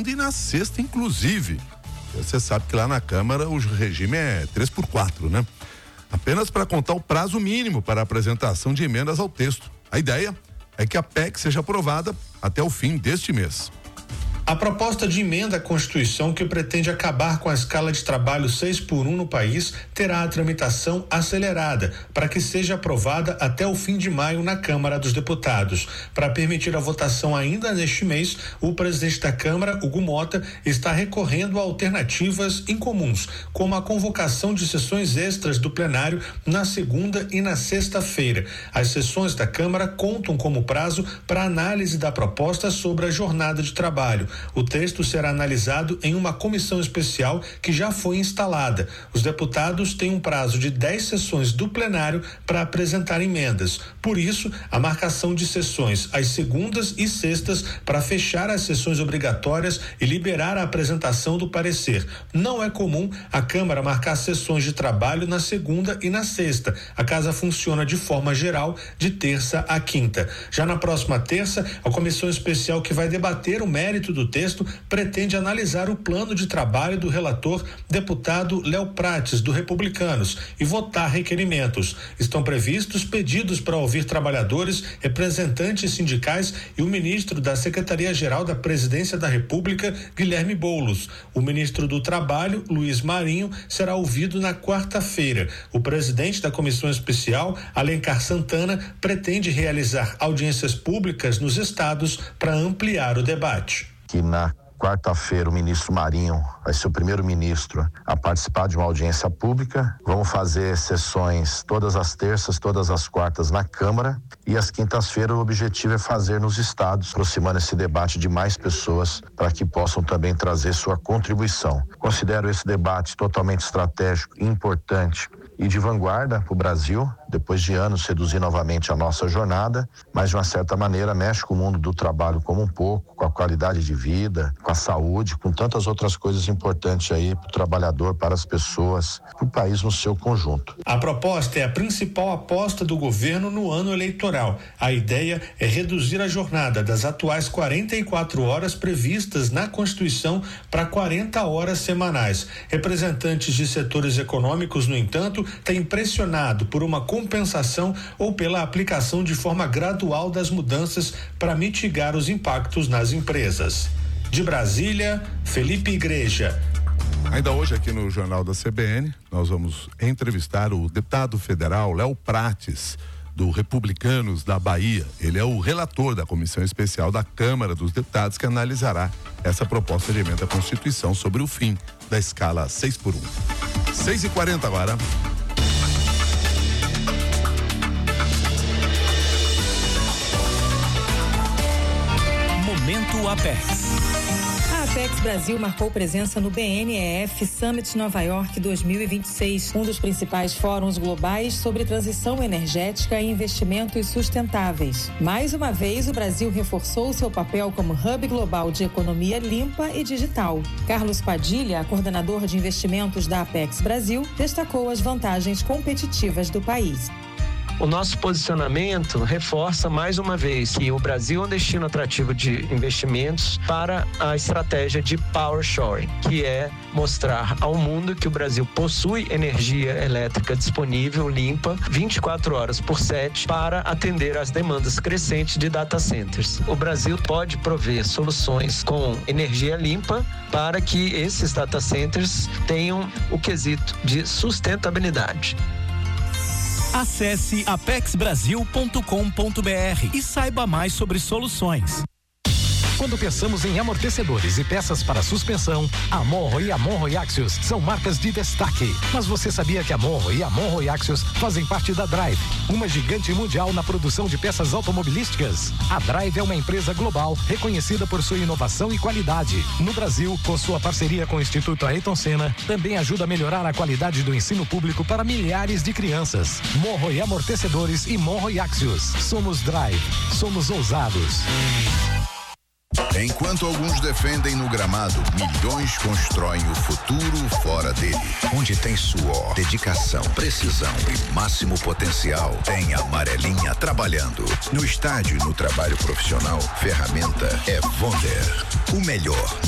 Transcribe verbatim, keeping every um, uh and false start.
segunda e na sexta, inclusive. Você sabe que lá na Câmara o regime é três por quatro, né? Apenas para contar o prazo mínimo para a apresentação de emendas ao texto. A ideia é que a P E C seja aprovada até o fim deste mês. A proposta de emenda à Constituição, que pretende acabar com a escala de trabalho seis por um no país, terá a tramitação acelerada para que seja aprovada até o fim de maio na Câmara dos Deputados. Para permitir a votação ainda neste mês, o presidente da Câmara, Hugo Mota, está recorrendo a alternativas incomuns, como a convocação de sessões extras do plenário na segunda e na sexta-feira. As sessões da Câmara contam como prazo para análise da proposta sobre a jornada de trabalho. O texto será analisado em uma comissão especial que já foi instalada. Os deputados têm um prazo de dez sessões do plenário para apresentar emendas. Por isso, a marcação de sessões às segundas e sextas para fechar as sessões obrigatórias e liberar a apresentação do parecer. Não é comum a Câmara marcar sessões de trabalho na segunda e na sexta. A casa funciona de forma geral de terça a quinta. Já na próxima terça, a comissão especial que vai debater o mérito do texto pretende analisar o plano de trabalho do relator, deputado Léo Prates, do Republicanos, e votar requerimentos. Estão previstos pedidos para ouvir trabalhadores, representantes sindicais e o ministro da Secretaria-Geral da Presidência da República, Guilherme Boulos. O ministro do Trabalho, Luiz Marinho, será ouvido na quarta-feira. O presidente da comissão especial, Alencar Santana, pretende realizar audiências públicas nos estados para ampliar o debate. Que na quarta-feira o ministro Marinho vai ser o primeiro ministro a participar de uma audiência pública. Vamos fazer sessões todas as terças, todas as quartas na Câmara, e às quintas-feiras o objetivo é fazer nos estados, aproximando esse debate de mais pessoas para que possam também trazer sua contribuição. Considero esse debate totalmente estratégico e importante e de vanguarda para o Brasil, depois de anos reduzir novamente a nossa jornada, mas de uma certa maneira mexe com o mundo do trabalho como um pouco, com a qualidade de vida, com a saúde, com tantas outras coisas importantes aí para o trabalhador, para as pessoas, para o país no seu conjunto. A proposta é a principal aposta do governo no ano eleitoral. A ideia é reduzir a jornada das atuais quarenta e quatro horas previstas na Constituição para quarenta horas semanais. Representantes de setores econômicos, no entanto, têm pressionado por uma compensação ou pela aplicação de forma gradual das mudanças para mitigar os impactos nas empresas. De Brasília, Felipe Igreja. Ainda hoje aqui no Jornal da C B N, nós vamos entrevistar o deputado federal Léo Prates, do Republicanos da Bahia. Ele é o relator da Comissão Especial da Câmara dos Deputados que analisará essa proposta de emenda à Constituição sobre o fim da escala seis por um. seis e quarenta agora. Momento Apex. A Apex Brasil marcou presença no B N E F Summit Nova York dois mil e vinte e seis, um dos principais fóruns globais sobre transição energética e investimentos sustentáveis. Mais uma vez, o Brasil reforçou seu papel como hub global de economia limpa e digital. Carlos Padilha, coordenador de investimentos da Apex Brasil, destacou as vantagens competitivas do país. O nosso posicionamento reforça mais uma vez que o Brasil é um destino atrativo de investimentos para a estratégia de Power Shoring, que é mostrar ao mundo que o Brasil possui energia elétrica disponível, limpa, vinte e quatro horas por sete, para atender às demandas crescentes de data centers. O Brasil pode prover soluções com energia limpa para que esses data centers tenham o quesito de sustentabilidade. Acesse apex brasil ponto com ponto b r e saiba mais sobre soluções. Quando pensamos em amortecedores e peças para suspensão, a Monro e a Monro Axios são marcas de destaque. Mas você sabia que a Monro e a Monro Axios fazem parte da Drive, uma gigante mundial na produção de peças automobilísticas? A Drive é uma empresa global reconhecida por sua inovação e qualidade. No Brasil, com sua parceria com o Instituto Ayrton Senna, também ajuda a melhorar a qualidade do ensino público para milhares de crianças. Monro e Amortecedores e Monro Axios. Somos Drive. Somos ousados. Enquanto alguns defendem no gramado, milhões constroem o futuro fora dele. Onde tem suor, dedicação, precisão e máximo potencial, tem a Amarelinha trabalhando. No estádio e no trabalho profissional, ferramenta é Wonder. O melhor